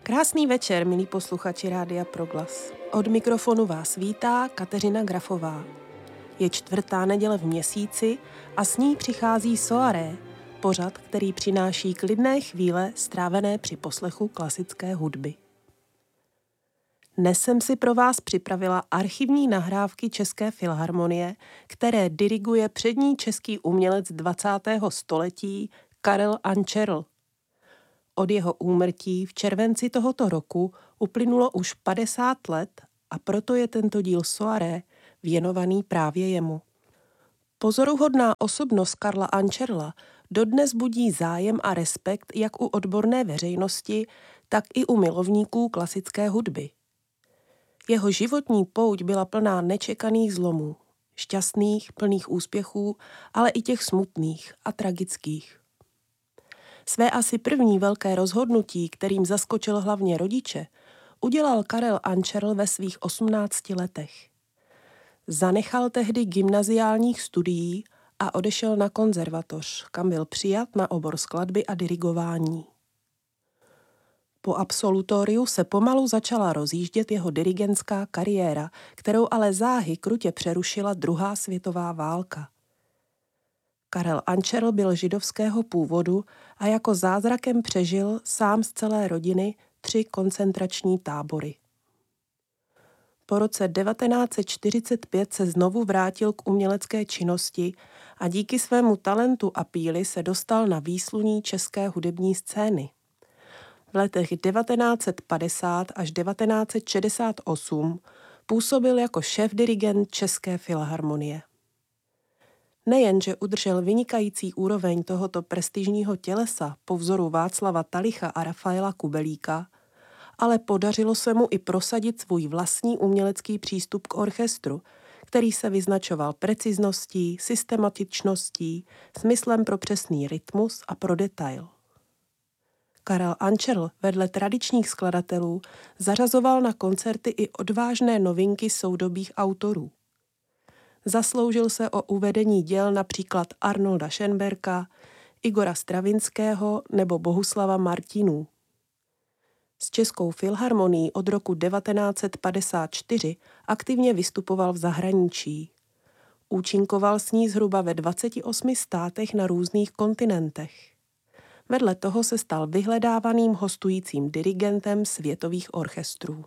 Krásný večer, milí posluchači Rádia Proglas. Od mikrofonu vás vítá Kateřina Grafová. Je čtvrtá neděle v měsíci a s ní přichází Soirée, pořad, který přináší klidné chvíle strávené při poslechu klasické hudby. Dnes jsem si pro vás připravila archivní nahrávky České filharmonie, které diriguje přední český umělec 20. století Karel Ančerl. Od jeho úmrtí v červenci tohoto roku uplynulo už 50 let a proto je tento díl Soirée věnovaný právě jemu. Pozoruhodná osobnost Karla Ančerla dodnes budí zájem a respekt jak u odborné veřejnosti, tak i u milovníků klasické hudby. Jeho životní pouť byla plná nečekaných zlomů, šťastných, plných úspěchů, ale i těch smutných a tragických. Své asi první velké rozhodnutí, kterým zaskočil hlavně rodiče, udělal Karel Ančerl ve svých 18 letech. Zanechal tehdy gymnaziálních studií a odešel na konzervatoř, kam byl přijat na obor skladby a dirigování. Po absolutoriu se pomalu začala rozjíždět jeho dirigentská kariéra, kterou ale záhy krutě přerušila druhá světová válka. Karel Ančerl byl židovského původu a jako zázrakem přežil sám z celé rodiny 3 koncentrační tábory. Po roce 1945 se znovu vrátil k umělecké činnosti a díky svému talentu a píli se dostal na výsluní české hudební scény. V letech 1950 až 1968 působil jako šéfdirigent České filharmonie. Nejenže udržel vynikající úroveň tohoto prestižního tělesa po vzoru Václava Talicha a Rafaela Kubelíka, ale podařilo se mu i prosadit svůj vlastní umělecký přístup k orchestru, který se vyznačoval precizností, systematičností, smyslem pro přesný rytmus a pro detail. Karel Ančerl vedle tradičních skladatelů zařazoval na koncerty i odvážné novinky soudobých autorů. Zasloužil se o uvedení děl například Arnolda Schönberga, Igora Stravinského nebo Bohuslava Martinů. S Českou filharmonií od roku 1954 aktivně vystupoval v zahraničí. Účinkoval s ní zhruba ve 28 státech na různých kontinentech. Vedle toho se stal vyhledávaným hostujícím dirigentem světových orchestrů.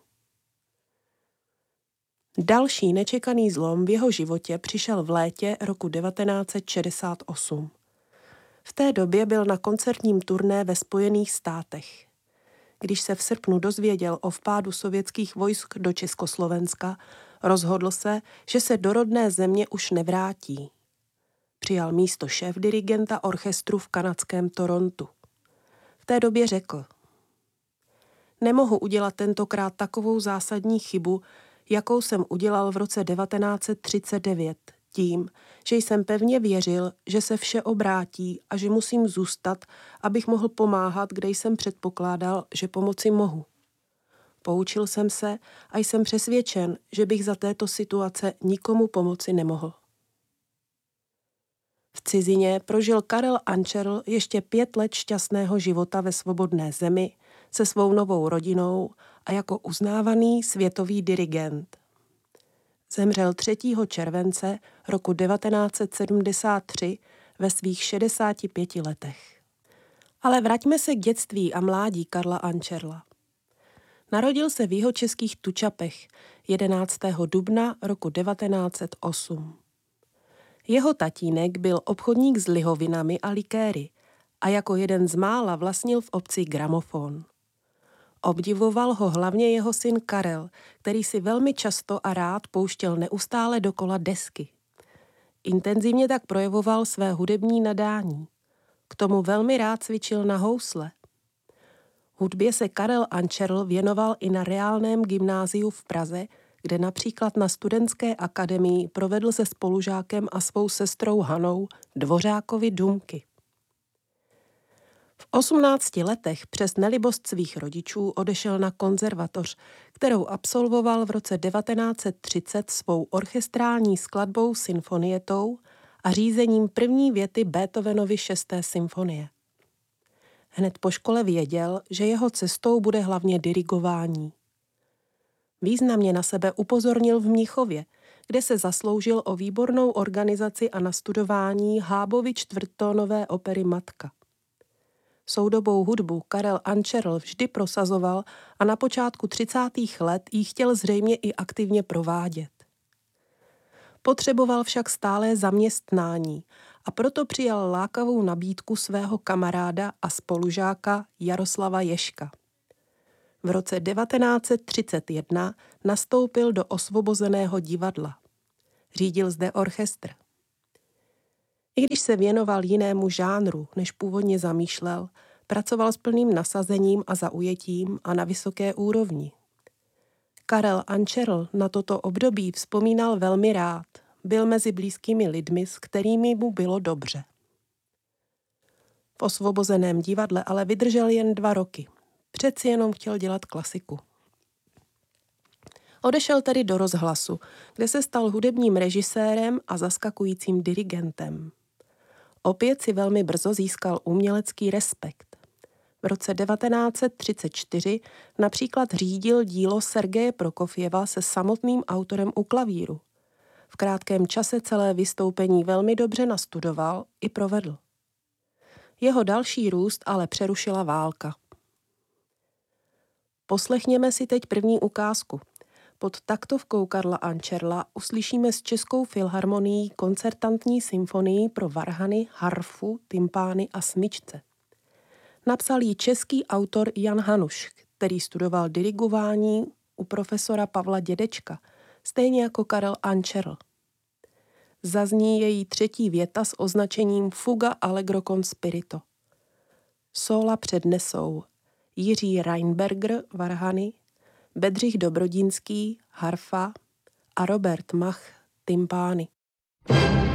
Další nečekaný zlom v jeho životě přišel v létě roku 1968. V té době byl na koncertním turné ve Spojených státech. Když se v srpnu dozvěděl o vpádu sovětských vojsk do Československa, rozhodl se, že se do rodné země už nevrátí. Přijal místo šéfdirigenta orchestru v kanadském Torontu. V té době řekl: "Nemohu udělat tentokrát takovou zásadní chybu, jakou jsem udělal v roce 1939, tím, že jsem pevně věřil, že se vše obrátí a že musím zůstat, abych mohl pomáhat, kde jsem předpokládal, že pomoci mohu. Poučil jsem se a jsem přesvědčen, že bych za této situace nikomu pomoci nemohl." V cizině prožil Karel Ančerl ještě 5 let šťastného života ve svobodné zemi se svou novou rodinou a jako uznávaný světový dirigent. Zemřel 3. července roku 1973 ve svých 65 letech. Ale vraťme se k dětství a mládí Karla Ančerla. Narodil se v jihočeských Tučapech 11. dubna roku 1908. Jeho tatínek byl obchodník s lihovinami a likéry a jako jeden z mála vlastnil v obci gramofon. Obdivoval ho hlavně jeho syn Karel, který si velmi často a rád pouštěl neustále dokola desky. Intenzivně tak projevoval své hudební nadání. K tomu velmi rád cvičil na housle. Hudbě se Karel Ančerl věnoval i na reálném gymnáziu v Praze, kde například na studentské akademii provedl se spolužákem a svou sestrou Hanou Dvořákovi dumky. V 18 letech přes nelibost svých rodičů odešel na konzervatoř, kterou absolvoval v roce 1930 svou orchestrální skladbou Sinfonietou a řízením první věty Beethovenovy 6. symfonie. Hned po škole věděl, že jeho cestou bude hlavně dirigování. Významně na sebe upozornil v Mnichově, kde se zasloužil o výbornou organizaci a nastudování Hábovy čtvrttónové opery Matka. Soudobou hudbu Karel Ančerl vždy prosazoval a na počátku 30. let ji chtěl zřejmě i aktivně provádět. Potřeboval však stálé zaměstnání a proto přijal lákavou nabídku svého kamaráda a spolužáka Jaroslava Ježka. V roce 1931 nastoupil do Osvobozeného divadla. Řídil zde orchestr. I když se věnoval jinému žánru, než původně zamýšlel, pracoval s plným nasazením a zaujetím a na vysoké úrovni. Karel Ančerl na toto období vzpomínal velmi rád, byl mezi blízkými lidmi, s kterými mu bylo dobře. V Osvobozeném divadle ale vydržel jen 2 roky. Přeci jenom chtěl dělat klasiku. Odešel tedy do rozhlasu, kde se stal hudebním režisérem a zaskakujícím dirigentem. Opět si velmi brzo získal umělecký respekt. V roce 1934 například řídil dílo Sergeje Prokofjeva se samotným autorem u klavíru. V krátkém čase celé vystoupení velmi dobře nastudoval i provedl. Jeho další růst ale přerušila válka. Poslechněme si teď první ukázku. Pod taktovkou Karla Ančerla uslyšíme s Českou filharmonií koncertantní symfonii pro varhany, harfu, tympány a smyčce. Napsal ji český autor Jan Hanuš, který studoval dirigování u profesora Pavla Dědečka, stejně jako Karel Ančerl. Zazní její 3. věta s označením Fuga Allegro con spirito. Sóla přednesou Jiří Reinberger, varhany, Bedřich Dobrodinský, harfa a Robert Mach, tympány.